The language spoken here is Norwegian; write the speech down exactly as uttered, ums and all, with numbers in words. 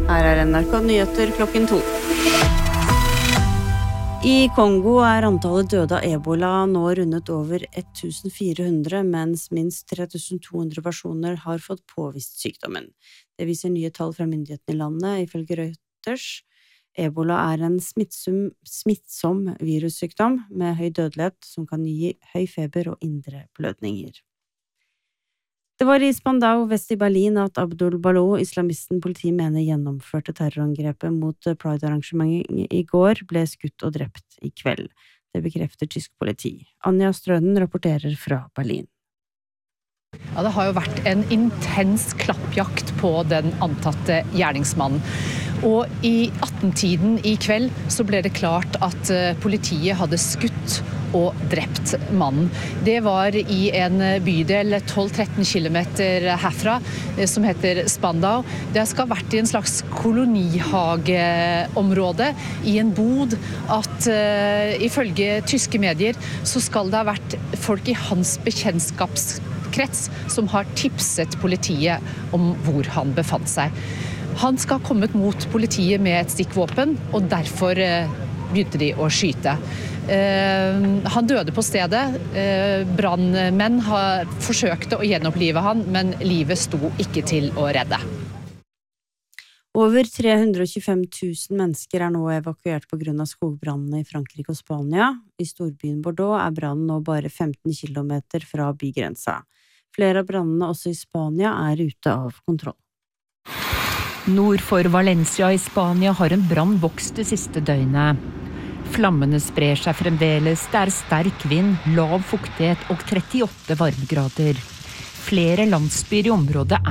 Her er N R K Nyheter klokken to. I Kongo er antallet døde av ebola nå rundet over fjorten hundre, mens minst tre tusen to hundre personer har fått påvist sykdommen. Det viser nye tall fra myndighetene i landet, ifølge Reuters. Ebola er en smittsom, smittsom virussykdom med høy dødelighet som kan gi høy feber og indre blødninger. Det var i Spandau vest i Berlin at Abdul Balo, islamisten politiet mener gjennomførte terrorangrepet mot Pride-arrangementet i går, ble skutt og drept i kveld. Det bekrefter tysk politi. Anja Strøden rapporterer fra Berlin. Ja, det har jo vært en intens klappjakt på den antatte gjerningsmannen. Og i atten-tiden i kveld så ble det klart at politiet hadde skutt og drept mannen. Det var i en bydel tolv til tretten kilometer herfra som heter Spandau. Det skal ha vært i en slags kolonihageområde i en bod at uh, ifølge tyske medier så skal det ha vært folk i hans bekjentskapskrets som har tipset politiet om hvor han befant seg. Han skal ha kommet mot politiet med et stikkvåpen, og derfor uh, begynte de å skyte. Uh, han døde på stedet. Uh, brannmenn har forsøkt å gjenopplive han, men livet sto ikke til å redde. Over tre hundre og tjuefem tusen mennesker er nå evakuert på grunn av skogbrannene i Frankrike og Spania. I storbyen Bordeaux er brannen nå bare femten kilometer fra bygrensa. Flere av brannene også i Spania er ute av kontroll. Nord for Valencia i Spania har en brann vokst det siste døgnet. Flammene sprer seg fremdeles, det er sterk vind, lav fuktighet og trettiåtte varmegrader. Flere landsbyer i området